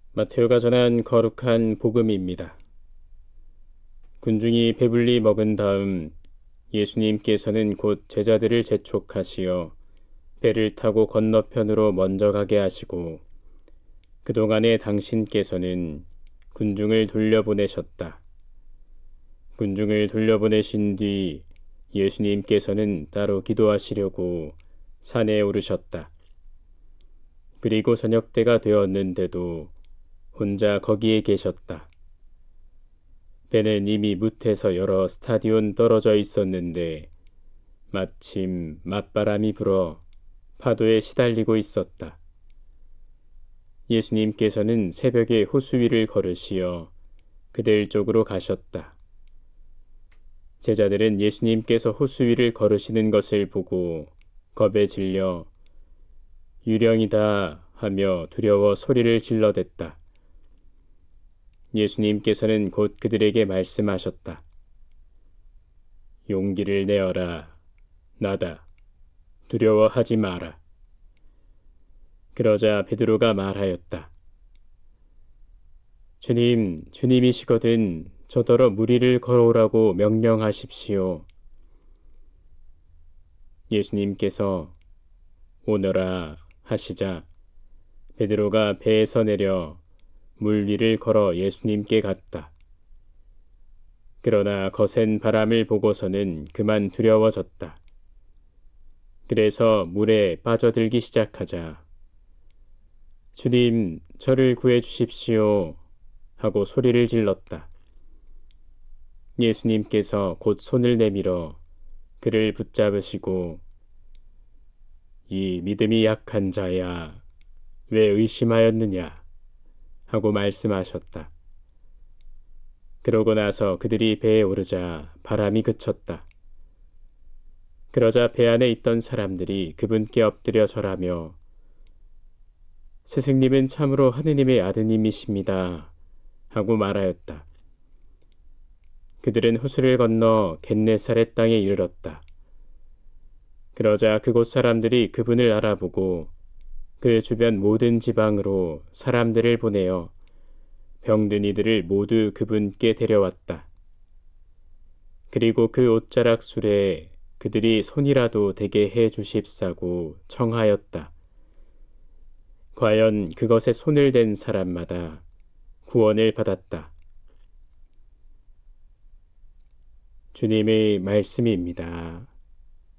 마테오가 전한 거룩한 복음입니다. 군중이 배불리 먹은 다음 예수님께서는 곧 제자들을 재촉하시어 배를 타고 건너편으로 먼저 가게 하시고 그동안에 당신께서는 군중을 돌려보내셨다. 군중을 돌려보내신 뒤 예수님께서는 따로 기도하시려고 산에 오르셨다. 그리고 저녁 때가 되었는데도 혼자 거기에 계셨다. 배는 이미 뭇에서 여러 스타디온 떨어져 있었는데 마침 맞바람이 불어 파도에 시달리고 있었다. 예수님께서는 새벽에 호수 위를 걸으시어 그들 쪽으로 가셨다. 제자들은 예수님께서 호수 위를 걸으시는 것을 보고 겁에 질려 유령이다 하며 두려워 소리를 질러댔다. 예수님께서는 곧 그들에게 말씀하셨다. 용기를 내어라. 나다. 두려워하지 마라. 그러자 베드로가 말하였다. 주님, 주님이시거든 저더러 무리를 걸어오라고 명령하십시오. 예수님께서 오너라 하시자 베드로가 배에서 내려 물 위를 걸어 예수님께 갔다. 그러나 거센 바람을 보고서는 그만 두려워졌다. 그래서 물에 빠져들기 시작하자 주님, 저를 구해 주십시오 하고 소리를 질렀다. 예수님께서 곧 손을 내밀어 그를 붙잡으시고 이 믿음이 약한 자야, 왜 의심하였느냐 하고 말씀하셨다. 그러고 나서 그들이 배에 오르자 바람이 그쳤다. 그러자 배 안에 있던 사람들이 그분께 엎드려 절하며 스승님은 참으로 하느님의 아드님이십니다 하고 말하였다. 그들은 호수를 건너 겟네사렛 땅에 이르렀다. 그러자 그곳 사람들이 그분을 알아보고 그 주변 모든 지방으로 사람들을 보내어 병든 이들을 모두 그분께 데려왔다. 그리고 그 옷자락 술에 그들이 손이라도 대게 해 주십사고 청하였다. 과연 그것에 손을 댄 사람마다 구원을 받았다. 주님의 말씀입니다.